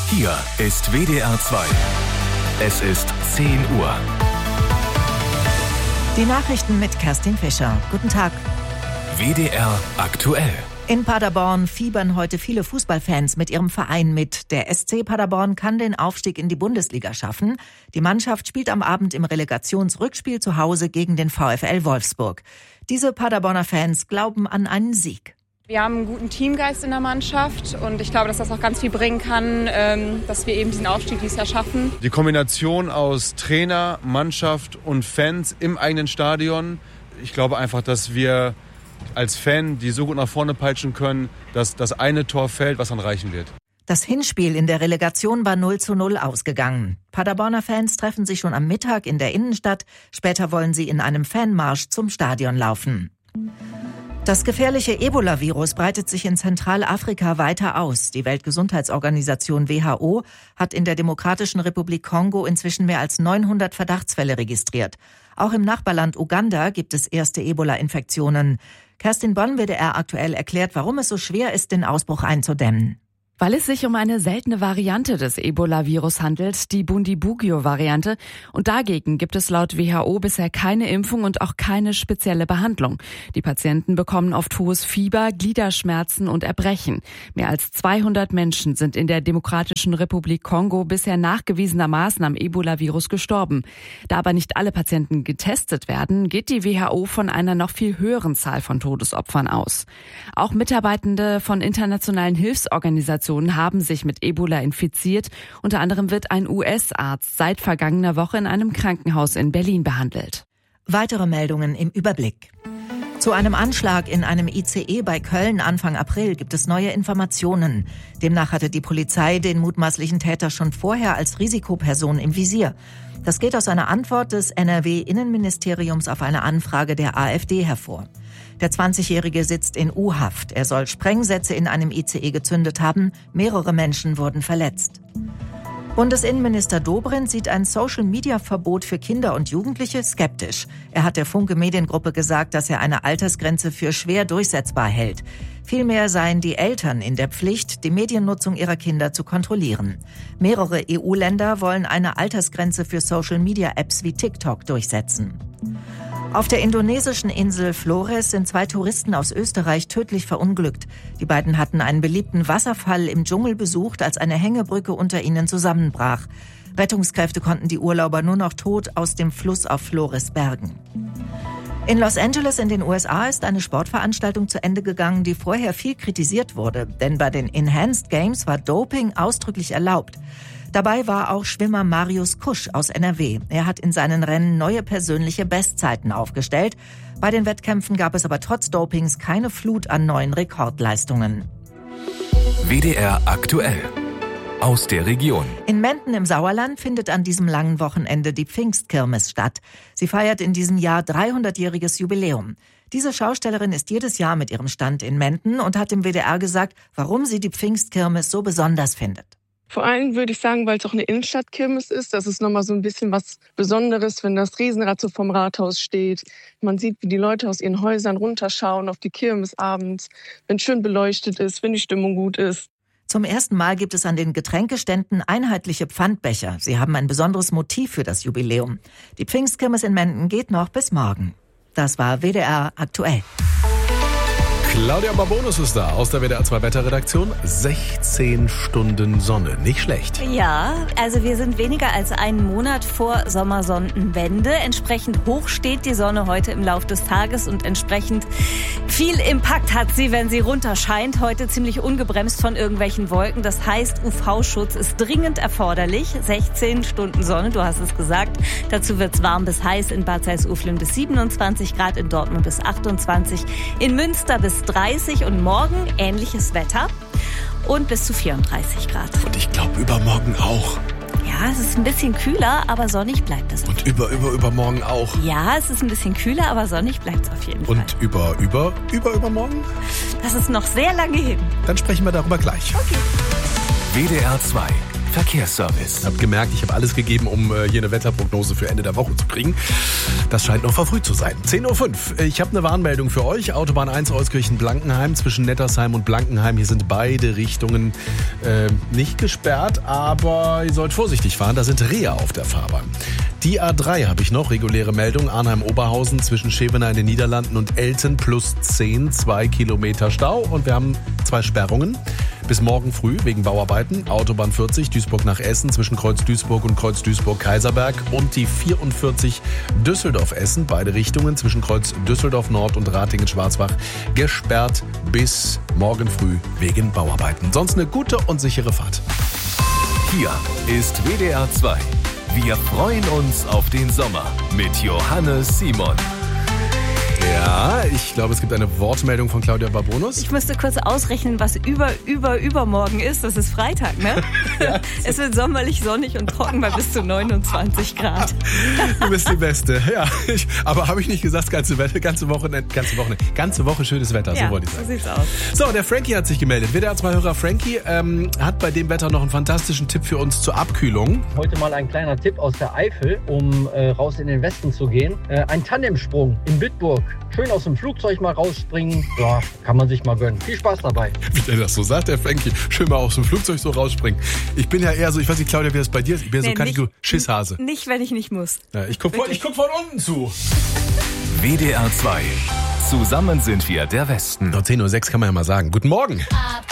Hier ist WDR 2. Es ist 10 Uhr. Die Nachrichten mit Kerstin Fischer. Guten Tag. WDR aktuell. In Paderborn fiebern heute viele Fußballfans mit ihrem Verein mit. Der SC Paderborn kann den Aufstieg in die Bundesliga schaffen. Die Mannschaft spielt am Abend im Relegationsrückspiel zu Hause gegen den VfL Wolfsburg. Diese Paderborner Fans glauben an einen Sieg. Wir haben einen guten Teamgeist in der Mannschaft und ich glaube, dass das auch ganz viel bringen kann, dass wir eben diesen Aufstieg dieses Jahr schaffen. Die Kombination aus Trainer, Mannschaft und Fans im eigenen Stadion. Ich glaube einfach, dass wir als Fan die so gut nach vorne peitschen können, dass das eine Tor fällt, was dann reichen wird. Das Hinspiel in der Relegation war 0:0 ausgegangen. Paderborner Fans treffen sich schon am Mittag in der Innenstadt. Später wollen sie in einem Fanmarsch zum Stadion laufen. Das gefährliche Ebola-Virus breitet sich in Zentralafrika weiter aus. Die Weltgesundheitsorganisation WHO hat in der Demokratischen Republik Kongo inzwischen mehr als 900 Verdachtsfälle registriert. Auch im Nachbarland Uganda gibt es erste Ebola-Infektionen. Kerstin Bonn, WDR aktuell, erklärt, warum es so schwer ist, den Ausbruch einzudämmen. Weil es sich um eine seltene Variante des Ebola-Virus handelt, die Bundibugyo-Variante. Und dagegen gibt es laut WHO bisher keine Impfung und auch keine spezielle Behandlung. Die Patienten bekommen oft hohes Fieber, Gliederschmerzen und Erbrechen. Mehr als 200 Menschen sind in der Demokratischen Republik Kongo bisher nachgewiesenermaßen am Ebola-Virus gestorben. Da aber nicht alle Patienten getestet werden, geht die WHO von einer noch viel höheren Zahl von Todesopfern aus. Auch Mitarbeitende von internationalen Hilfsorganisationen haben sich mit Ebola infiziert. Unter anderem wird ein US-Arzt seit vergangener Woche in einem Krankenhaus in Berlin behandelt. Weitere Meldungen im Überblick. Zu einem Anschlag in einem ICE bei Köln Anfang April gibt es neue Informationen. Demnach hatte die Polizei den mutmaßlichen Täter schon vorher als Risikoperson im Visier. Das geht aus einer Antwort des NRW-Innenministeriums auf eine Anfrage der AfD hervor. Der 20-Jährige sitzt in U-Haft. Er soll Sprengsätze in einem ICE gezündet haben. Mehrere Menschen wurden verletzt. Bundesinnenminister Dobrindt sieht ein Social-Media-Verbot für Kinder und Jugendliche skeptisch. Er hat der Funke Mediengruppe gesagt, dass er eine Altersgrenze für schwer durchsetzbar hält. Vielmehr seien die Eltern in der Pflicht, die Mediennutzung ihrer Kinder zu kontrollieren. Mehrere EU-Länder wollen eine Altersgrenze für Social-Media-Apps wie TikTok durchsetzen. Auf der indonesischen Insel Flores sind 2 Touristen aus Österreich tödlich verunglückt. Die beiden hatten einen beliebten Wasserfall im Dschungel besucht, als eine Hängebrücke unter ihnen zusammenbrach. Rettungskräfte konnten die Urlauber nur noch tot aus dem Fluss auf Flores bergen. In Los Angeles in den USA ist eine Sportveranstaltung zu Ende gegangen, die vorher viel kritisiert wurde. Denn bei den Enhanced Games war Doping ausdrücklich erlaubt. Dabei war auch Schwimmer Marius Kusch aus NRW. Er hat in seinen Rennen neue persönliche Bestzeiten aufgestellt. Bei den Wettkämpfen gab es aber trotz Dopings keine Flut an neuen Rekordleistungen. WDR aktuell. Aus der Region. In Menden im Sauerland findet an diesem langen Wochenende die Pfingstkirmes statt. Sie feiert in diesem Jahr 300-jähriges Jubiläum. Diese Schaustellerin ist jedes Jahr mit ihrem Stand in Menden und hat dem WDR gesagt, warum sie die Pfingstkirmes so besonders findet. Vor allem würde ich sagen, weil es auch eine Innenstadtkirmes ist. Das ist nochmal so ein bisschen was Besonderes, wenn das Riesenrad so vom Rathaus steht. Man sieht, wie die Leute aus ihren Häusern runterschauen auf die Kirmes abends, wenn es schön beleuchtet ist, wenn die Stimmung gut ist. Zum ersten Mal gibt es an den Getränkeständen einheitliche Pfandbecher. Sie haben ein besonderes Motiv für das Jubiläum. Die Pfingstkirmes in Menden geht noch bis morgen. Das war WDR aktuell. Claudia Barbonus ist da aus der WDR 2 Wetterredaktion. 16 Stunden Sonne, nicht schlecht. Ja, also wir sind weniger als einen Monat vor Sommersonnenwende. Entsprechend hoch steht die Sonne heute im Lauf des Tages und entsprechend viel Impact hat sie, wenn sie runterscheint. Heute ziemlich ungebremst von irgendwelchen Wolken. Das heißt, UV-Schutz ist dringend erforderlich. 16 Stunden Sonne, du hast es gesagt. Dazu wird's warm bis heiß in Bad Salzuflen bis 27 Grad, in Dortmund bis 28, in Münster bis 30 und morgen ähnliches Wetter und bis zu 34 Grad. Und ich glaube übermorgen auch. Ja, es ist ein bisschen kühler, aber sonnig bleibt es. Und übermorgen auch. Ja, es ist ein bisschen kühler, aber sonnig bleibt es auf jeden Fall. Und übermorgen? Das ist noch sehr lange hin. Dann sprechen wir darüber gleich. Okay. WDR 2. Verkehrsservice. Hab gemerkt, ich habe alles gegeben, um hier eine Wetterprognose für Ende der Woche zu kriegen. Das scheint noch verfrüht zu sein. 10.05 Uhr. Ich habe eine Warnmeldung für euch. Autobahn 1 Euskirchen-Blankenheim zwischen Nettersheim und Blankenheim. Hier sind beide Richtungen nicht gesperrt, aber ihr sollt vorsichtig fahren. Da sind Reher auf der Fahrbahn. Die A3 habe ich noch, reguläre Meldung, Arnheim-Oberhausen zwischen Schevener in den Niederlanden und Elten +10, 2 Kilometer Stau. Und wir haben 2 Sperrungen bis morgen früh wegen Bauarbeiten. Autobahn 40, Duisburg nach Essen zwischen Kreuz Duisburg und Kreuz Duisburg-Kaiserberg. Und die 44 Düsseldorf-Essen, beide Richtungen zwischen Kreuz Düsseldorf-Nord und Ratingen-Schwarzbach gesperrt bis morgen früh wegen Bauarbeiten. Sonst eine gute und sichere Fahrt. Hier ist WDR 2. Wir freuen uns auf den Sommer mit Johannes Simon. Ja, ich glaube, es gibt eine Wortmeldung von Claudia Barbonus. Ich müsste kurz ausrechnen, was übermorgen ist. Das ist Freitag, ne? Ja. Es wird sommerlich, sonnig und trocken bei bis zu 29 Grad. Du bist die Beste, ja. Aber habe ich nicht gesagt, ganze Woche schönes Wetter, ja, so wollte ich sagen. So sieht's aus. So, der Frankie hat sich gemeldet. WDR 2-Hörer Frankie hat bei dem Wetter noch einen fantastischen Tipp für uns zur Abkühlung. Heute mal ein kleiner Tipp aus der Eifel, um raus in den Westen zu gehen. Ein Tandemsprung in Bitburg. Schön aus dem Flugzeug mal rausspringen. Ja, kann man sich mal gönnen. Viel Spaß dabei. Wie der das so sagt, der Frankie. Schön mal aus dem Flugzeug so rausspringen. Ich bin ja eher so, ich weiß nicht, Claudia, wie das bei dir ist. Ich bin ja so Kategorie Schisshase. Nicht, wenn ich nicht muss. Ja, ich guck von unten zu. WDR 2. Zusammen sind wir der Westen. 10.06 Uhr kann man ja mal sagen. Guten Morgen.